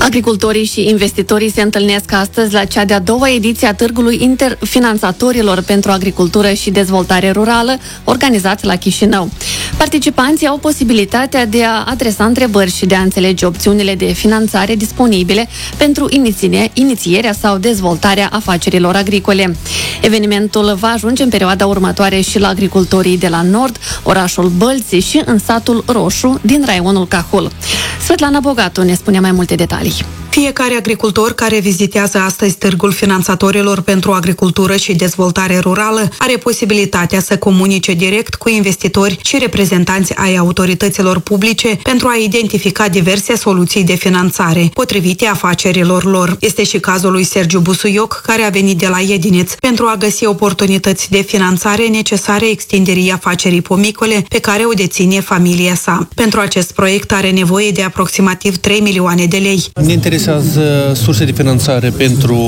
Agricultorii și investitorii se întâlnesc astăzi la cea de-a doua ediție a Târgului Interfinanțatorilor pentru Agricultură și Dezvoltare Rurală, organizat la Chișinău. Participanții au posibilitatea de a adresa întrebări și de a înțelege opțiunile de finanțare disponibile pentru inițierea sau dezvoltarea afacerilor agricole. Evenimentul va ajunge în perioada următoare și la agricultorii de la Nord, orașul Bălți și în satul Roșu din raionul Cahul. Svetlana Bogatu ne spune mai multe detalii. Fiecare agricultor care vizitează astăzi Târgul Finanțatorilor pentru Agricultură și Dezvoltare Rurală are posibilitatea să comunice direct cu investitori și reprezentanți ai autorităților publice pentru a identifica diverse soluții de finanțare potrivite afacerilor lor. Este și cazul lui Sergiu Busuioc, care a venit de la Iedineț pentru a găsi oportunități de finanțare necesare extinderii afacerii pomicole pe care o deține familia sa. Pentru acest proiect are nevoie de aproximativ 3 milioane de lei. Ne interesează surse de finanțare pentru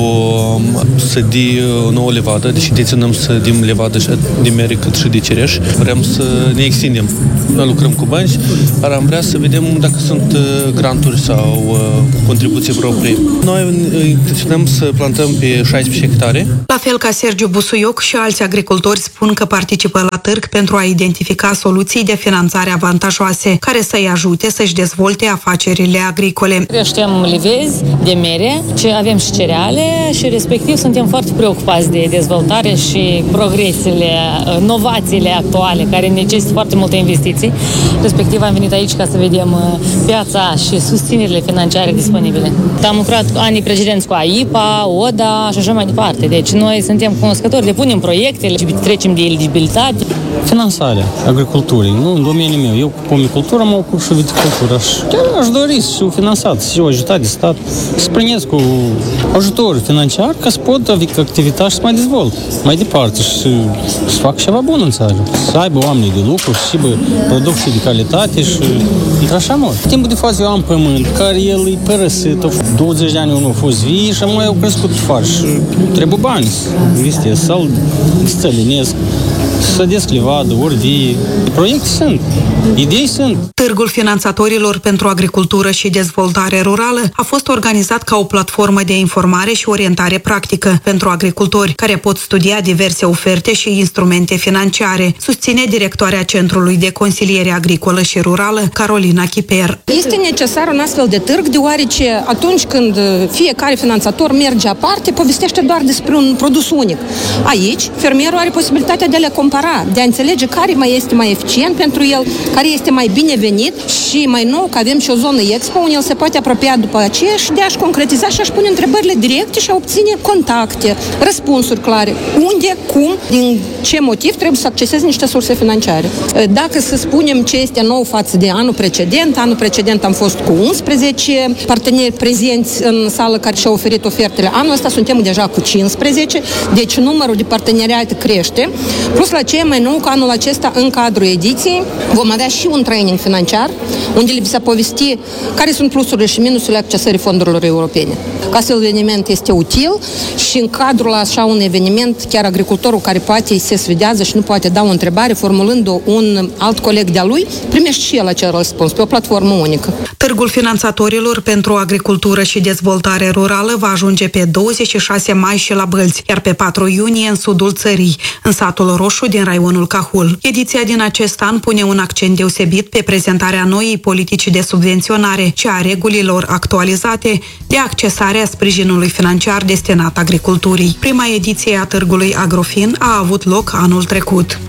sădi o nouă levadă, deși deținem să sădim levadă de mere cât și de cireș. Vrem să ne extindem. Noi lucrăm cu bănci, dar am vrea să vedem dacă sunt granturi sau contribuții proprii. Noi intenționăm să plantăm pe 16 hectare. La fel ca Sergiu Busuioc și alți agricultori spun că participă la târg pentru a identifica soluții de finanțare avantajoase, care să-i ajute să-și dezvolte afacerile agricole. Creștem livezi de mere, avem și cereale și respectiv suntem foarte preocupați de dezvoltare și progresele, inovațiile actuale care necesită foarte multe investiții. Respectiv am venit aici ca să vedem piața și susținerile financiare disponibile. Am lucrat anii precedenți cu AIPA, ODA și așa mai departe. Deci noi suntem cunoscători, depunem proiectele, trecem de eligibilitate. Finanțarea agriculturii, nu în domeniul meu. Eu cu pomicultură mă ocup și viticultură. Chiar aș dori să fiu finanțat, să fiu ajutat de stat, să primesc cu ajutor financiar ca să pot avea activitate și să mai dezvolt mai departe și să fac ceva bun în țară. Să aibă oamenii de lucru și să aibă producție de calitate și într-așa mod. În timpul de față eu am pământ care el e părăsit, 20 de ani eu nu a fost vii și mai au crescut far și trebuie bani să investesc, să-l stălinesc, să desc livadă, ori vii. Proiecte sunt, idei sunt. Târgul Finanțatorilor pentru Agricultură și Dezvoltare Rurală a fost organizat ca o platformă de informare și orientare practică pentru agricultori care pot studia diverse oferte și instrumente financiare, susține directoarea Centrului de Consiliere Agricolă și Rurală, Carolina Chiper. Este necesar un astfel de târg, deoarece atunci când fiecare finanțator merge aparte, povestește doar despre un produs unic. Aici, fermierul are posibilitatea de a le compara, de a înțelege care mai este mai eficient pentru el, care este mai binevenit și mai nou că avem și o zonă expo unde el se poate apropia după aceea și de a-și concretiza și a-și pune întrebările directe și a obține contacte, răspunsuri clare. Unde, cum, din ce motiv trebuie să accesezi niște surse financiare. Dacă să spunem ce este nou față de anul precedent am fost cu 11 parteneri prezenți în sală care și-au oferit ofertele. Anul ăsta suntem deja cu 15, deci numărul de parteneriate crește. Plus la ce e mai nou că anul acesta, în cadrul ediției, vom avea și un training financiar, unde le se povesti care sunt plusurile și minusurile accesării fondurilor europene. Ca astfel de eveniment este util și în cadrul așa un eveniment, chiar agricultorul care poate se sfidează și nu poate da o întrebare, formulând un alt coleg de-a lui, primește și el acel răspuns pe o platformă unică. Târgul Finanțatorilor pentru Agricultură și Dezvoltare Rurală va ajunge pe 26 mai și la Bălți, iar pe 4 iunie în sudul țării, în satul Roșu din raionul Cahul. Ediția din acest an pune un accent deosebit pe prezentarea noii politici de subvenționare și a regulilor actualizate de accesare a sprijinului financiar destinat agriculturii. Prima ediție a Târgului Agrofin a avut loc anul trecut.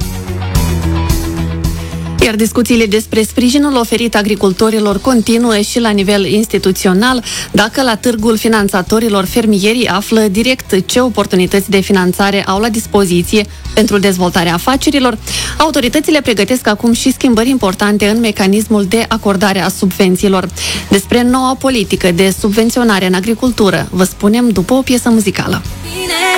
Iar discuțiile despre sprijinul oferit agricultorilor continuă și la nivel instituțional. Dacă la Târgul Finanțatorilor fermierii află direct ce oportunități de finanțare au la dispoziție pentru dezvoltarea afacerilor, autoritățile pregătesc acum și schimbări importante în mecanismul de acordare a subvențiilor. Despre noua politică de subvenționare în agricultură vă spunem după o piesă muzicală.